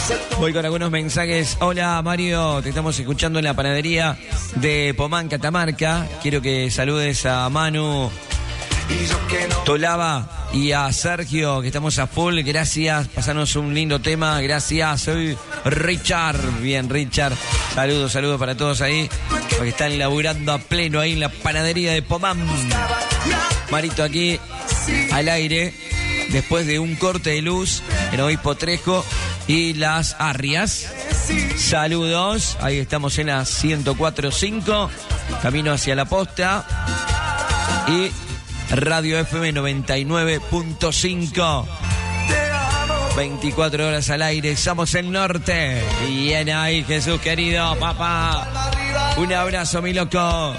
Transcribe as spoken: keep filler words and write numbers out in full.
Voy con algunos mensajes. Hola Mario, te estamos escuchando en la panadería de Pomán, Catamarca. Quiero que saludes a Manu Tolava y a Sergio, que estamos a full. Gracias, pasanos un lindo tema. Gracias, soy Richard. Bien, Richard. Saludos, saludos para todos ahí, porque están laburando a pleno ahí en la panadería de Pomán. Marito aquí, al aire, después de un corte de luz en Obispo Trejo y Las Arrias. Saludos, ahí estamos en la ciento cuatro punto cinco, camino hacia la posta. Y Radio F M noventa y nueve punto cinco, veinticuatro horas al aire, somos el norte. Bien ahí, Jesús querido, papá. Un abrazo, mi loco.